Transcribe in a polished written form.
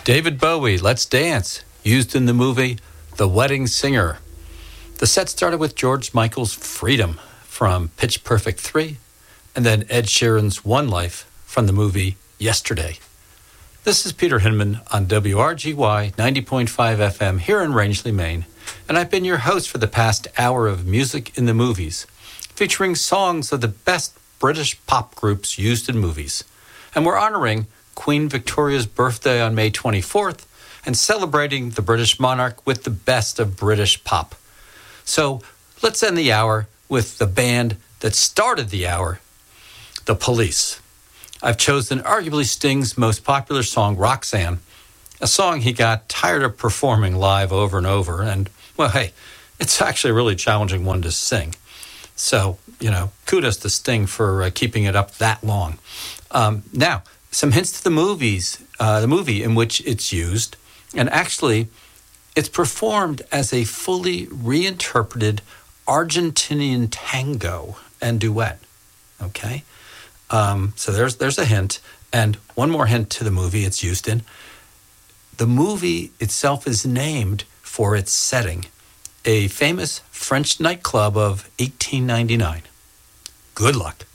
David Bowie, Let's Dance, used in the movie The Wedding Singer. The set started with George Michael's Freedom from Pitch Perfect 3, and then Ed Sheeran's One Life from the movie Yesterday. This is Peter Hinman on WRGY 90.5 FM here in Rangeley, Maine, and I've been your host for the past hour of Music in the Movies, featuring songs of the best British pop groups used in movies. And we're honoring Queen Victoria's birthday on May 24th and celebrating the British monarch with the best of British pop. So let's end the hour with the band that started the hour, The Police. I've chosen arguably Sting's most popular song, Roxanne, a song he got tired of performing live over and over. And, well, hey, it's actually a really challenging one to sing. So, kudos to Sting for keeping it up that long. Now, some hints to the movie in which it's used. And actually, it's performed as a fully reinterpreted Argentinian tango and duet. Okay? So there's a hint. And one more hint to the movie it's used in. The movie itself is named for its setting, a famous French nightclub of 1899. Good luck.